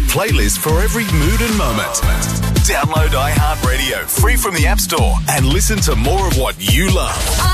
playlist for every mood and moment. Download iHeartRadio free from the App Store and listen to more of what you love.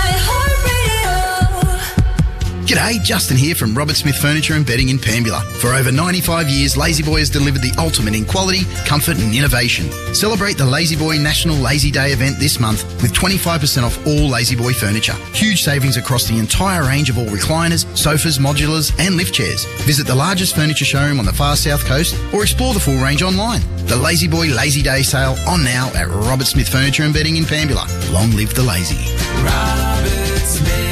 G'day, Justin here from Robert Smith Furniture and Bedding in Pambula. For over 95 years, La-Z-Boy has delivered the ultimate in quality, comfort and innovation. Celebrate the La-Z-Boy National Lazy Day event this month with 25% off all La-Z-Boy furniture. Huge savings across the entire range of all recliners, sofas, modulars and lift chairs. Visit the largest furniture showroom on the far south coast or explore the full range online. The La-Z-Boy Lazy Day sale on now at Robert Smith Furniture and Bedding in Pambula. Long live the lazy. Robert Smith.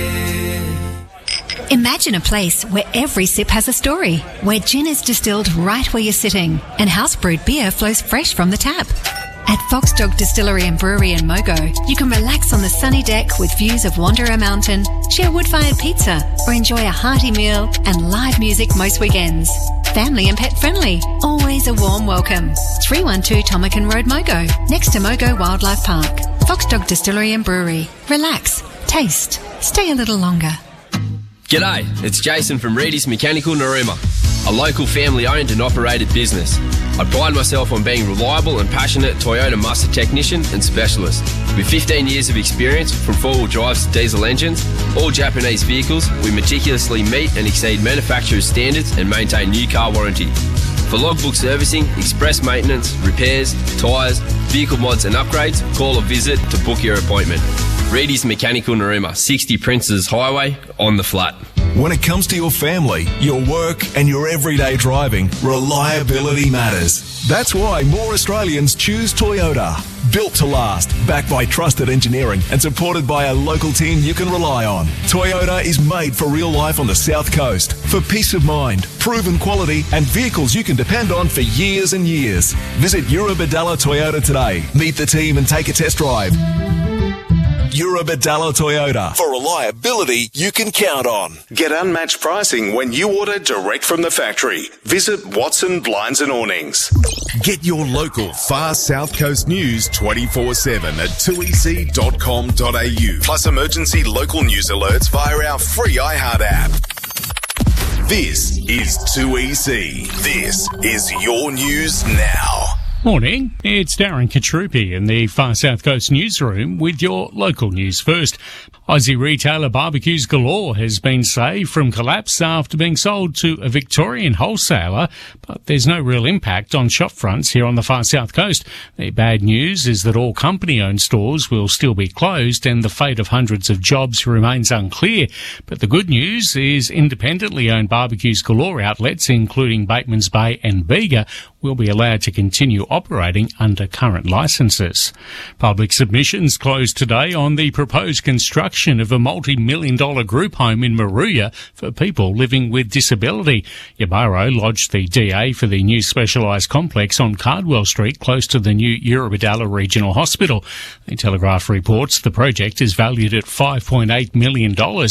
Imagine a place where every sip has a story, where gin is distilled right where you're sitting and house-brewed beer flows fresh from the tap. At Fox Dog Distillery and Brewery in Mogo, you can relax on the sunny deck with views of Wanderer Mountain, share wood-fired pizza, or enjoy a hearty meal and live music most weekends. Family and pet friendly, always a warm welcome. 312 Tomakan Road, Mogo, next to Mogo Wildlife Park. Fox Dog Distillery and Brewery. Relax, taste, stay a little longer. G'day, it's Jason from Reedy's Mechanical Narooma, a local family-owned and operated business. I pride myself on being reliable and passionate Toyota master technician and specialist. With 15 years of experience from four-wheel drives to diesel engines, all Japanese vehicles, we meticulously meet and exceed manufacturer's standards and maintain new car warranty. For logbook servicing, express maintenance, repairs, tyres, vehicle mods and upgrades, call or visit to book your appointment. Reedy's Mechanical Narooma, 60 Princes Highway, on the flat. When it comes to your family, your work and your everyday driving, reliability matters. That's why more Australians choose Toyota. Built to last, backed by trusted engineering and supported by a local team you can rely on. Toyota is made for real life on the South Coast. For peace of mind, proven quality and vehicles you can depend on for years and years. Visit Eurobadalla Toyota today. Meet the team and take a test drive. Eurobadalla Toyota. For reliability you can count on. Get unmatched pricing when you order direct from the factory. Visit Watson Blinds and Awnings. Get your local far South Coast news 24/7 at 2ec.com.au. Plus emergency local news alerts via our free iHeart app. This is 2EC. This is your news now. Morning, it's Darren Katrupi in the Far South Coast newsroom with your local news first. Aussie retailer Barbecues Galore has been saved from collapse after being sold to a Victorian wholesaler, but there's no real impact on shop fronts here on the Far South Coast. The bad news is that all company-owned stores will still be closed and the fate of hundreds of jobs remains unclear. But the good news is independently owned Barbecues Galore outlets, including Bateman's Bay and Bega, will be allowed to continue operating under current licences. Public submissions closed today on the proposed construction of a multi-million-dollar group home in Moruya for people living with disability. Ybarra lodged the DA for the new specialised complex on Cardwell Street, close to the new Eurobadalla Regional Hospital. The Telegraph reports the project is valued at $5.8 million.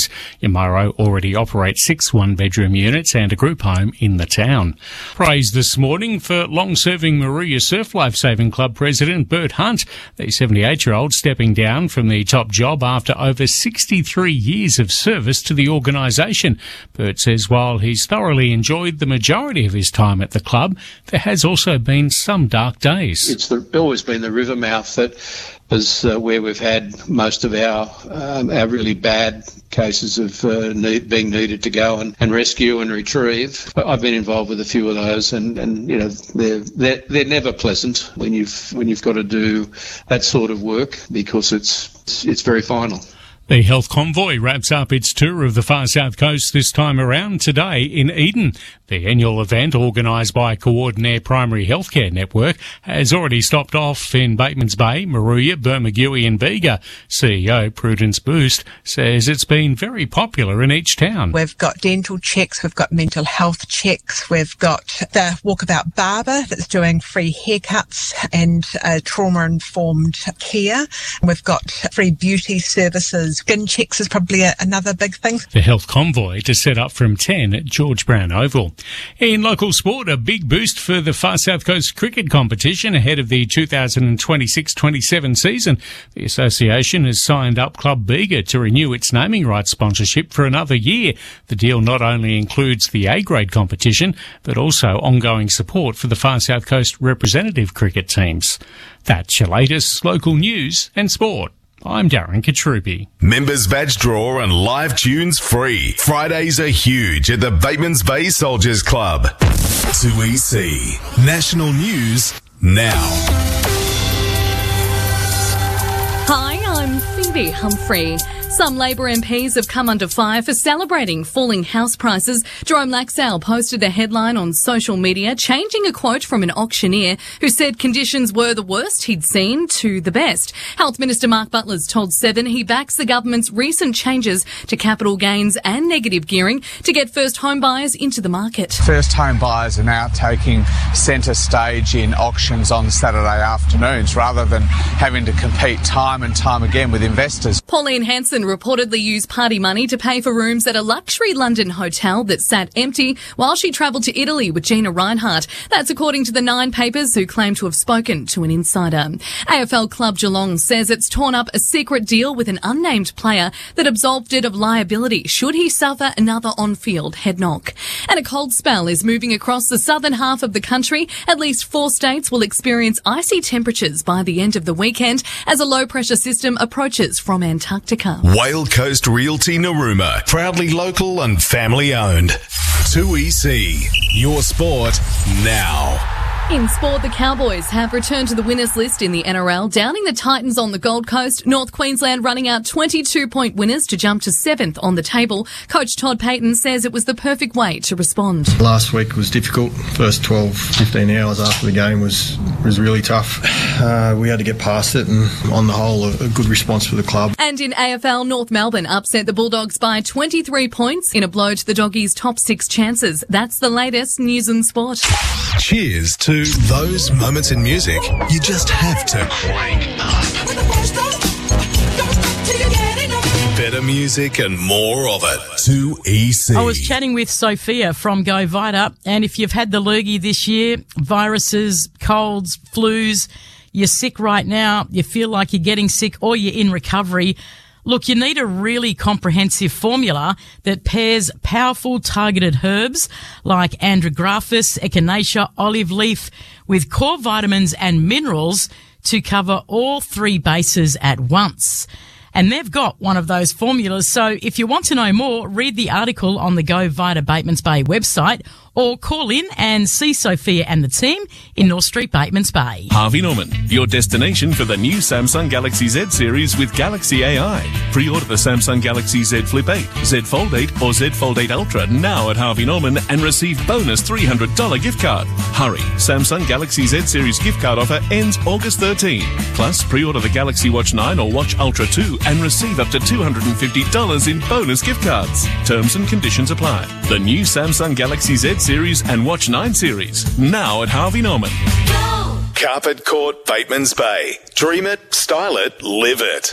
Ybarra already operates 6 one-bedroom units and a group home in the town. Praise this morning for long-serving Moruya Surf Lifesaving Club President Bert Hunt, the 78-year-old stepping down from the top job after over 63 years of service to the organisation. Bert says while he's thoroughly enjoyed the majority of his time at the club, there has also been some dark days. It's always been the river mouth that is where we've had most of our really bad cases of being needed to go and rescue and retrieve. I've been involved with a few of those, and you know they're never pleasant when you've got to do that sort of work, because it's very final. The Health Convoy wraps up its tour of the Far South Coast this time around today in Eden. The annual event, organised by Coordinair Primary Healthcare Network, has already stopped off in Bateman's Bay, Moruya, Bermagui and Bega. CEO Prudence Boost says it's been very popular in each town. We've got dental checks, we've got mental health checks, we've got the Walkabout Barber that's doing free haircuts and trauma-informed care. We've got free beauty services Skin checks is probably another big thing. The health convoy to set up from 10 at George Brown Oval. In local sport, a big boost for the Far South Coast cricket competition ahead of the 2026-27 season. The association has signed up Club Bega to renew its naming rights sponsorship for another year. The deal not only includes the A-grade competition, but also ongoing support for the Far South Coast representative cricket teams. That's your latest local news and sport. I'm Darren Katrupi. Members badge draw and live tunes free. Fridays are huge at the Bateman's Bay Soldiers Club. 2EC. National News now. Hi, I'm Phoebe Humphrey. Some Labor MPs have come under fire for celebrating falling house prices. Jerome Laxale posted a headline on social media changing a quote from an auctioneer who said conditions were the worst he'd seen to the best. Health Minister Mark Butler's told Seven he backs the government's recent changes to capital gains and negative gearing to get first home buyers into the market. First home buyers are now taking centre stage in auctions on Saturday afternoons rather than having to compete time and time again with investors. Pauline Hanson reportedly used party money to pay for rooms at a luxury London hotel that sat empty while she travelled to Italy with Gina Reinhardt. That's according to the Nine papers, who claim to have spoken to an insider. AFL club Geelong says it's torn up a secret deal with an unnamed player that absolved it of liability should he suffer another on-field head knock. And a cold spell is moving across the southern half of the country. At least 4 states will experience icy temperatures by the end of the weekend as a low-pressure system approaches from Antarctica. Whale Coast Realty Narooma, proudly local and family owned. 2EC, your sport now. In sport, the Cowboys have returned to the winners list in the NRL, downing the Titans on the Gold Coast. North Queensland running out 22-point winners to jump to 7th on the table. Coach Todd Payton says it was the perfect way to respond. Last week was difficult. First 12, 15 hours after the game was really tough. We had to get past it, and on the whole, a good response for the club. And in AFL, North Melbourne upset the Bulldogs by 23 points in a blow to the Doggies' top 6 chances. That's the latest news and sport. Cheers to those moments in music you just have to crank up. Better music and more of it. 2EC. I was chatting with Sophia from Go Vita, and if you've had the lurgy this year, viruses, colds, flus, you're sick right now, you feel like you're getting sick or you're in recovery, look, you need a really comprehensive formula that pairs powerful targeted herbs like Andrographis, Echinacea, olive leaf with core vitamins and minerals to cover all 3 bases at once. And they've got one of those formulas. So if you want to know more, read the article on the Go Vita Batemans Bay website or call in and see Sophia and the team in North Street, Batemans Bay. Harvey Norman, your destination for the new Samsung Galaxy Z series with Galaxy AI. Pre-order the Samsung Galaxy Z Flip 8, Z Fold 8 or Z Fold 8 Ultra now at Harvey Norman and receive bonus $300 gift card. Hurry, Samsung Galaxy Z series gift card offer ends August 13. Plus, pre-order the Galaxy Watch 9 or Watch Ultra 2 and receive up to $250 in bonus gift cards. Terms and conditions apply. The new Samsung Galaxy Z series and Watch 9 series, now at Harvey Norman. Go! Carpet Court, Batemans Bay. Dream it, style it, live it.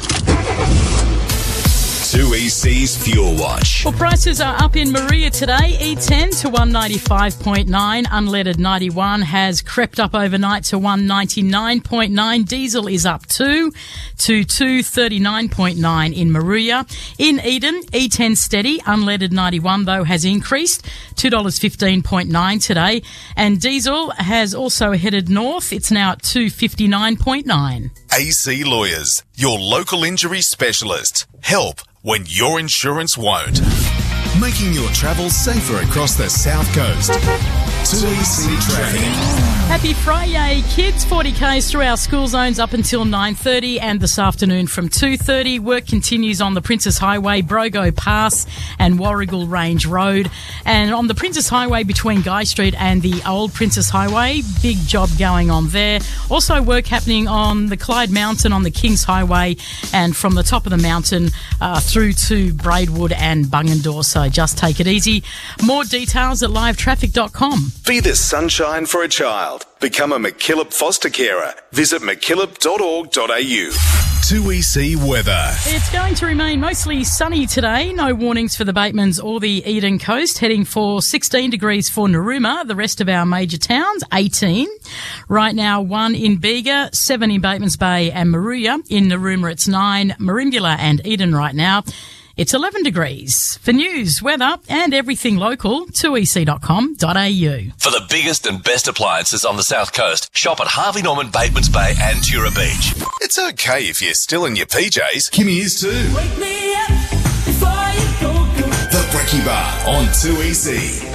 2EC's Fuel Watch. Well, prices are up in Maria today. E10 to 195.9. Unleaded 91 has crept up overnight to 199.9. Diesel is up 2 to 239.9 in Maria. In Eden, E10 steady. Unleaded 91, though, has increased $2.15.9 today. And diesel has also headed north. It's now at 259.9. AC Lawyers, your local injury specialist. Help when your insurance won't. Making your travel safer across the South Coast. 2EC Traffic. Happy Friday, kids. 40Ks through our school zones up until 9:30 and this afternoon from 2:30. Work continues on the Princess Highway, Brogo Pass and Warrigal Range Road. And on the Princess Highway between Guy Street and the old Princess Highway, big job going on there. Also work happening on the Clyde Mountain on the Kings Highway and from the top of the mountain through to Braidwood and Bungendore. So just take it easy. More details at livetraffic.com. Be the sunshine for a child. Become a MacKillop foster carer. Visit mackillop.org.au. 2EC weather. It's going to remain mostly sunny today. No warnings for the Batemans or the Eden Coast. Heading for 16 degrees for Narooma. The rest of our major towns, 18. Right now, 1 in Bega, 7 in Batemans Bay and Maruya. In Narooma, it's 9. Merimbula and Eden right now. It's 11 degrees. For news, weather and everything local, 2ec.com.au. For the biggest and best appliances on the South Coast, shop at Harvey Norman, Batemans Bay and Tura Beach. It's okay if you're still in your PJs. Kimmy is too. Wake me up before you go. The Brekkie Bar on 2EC.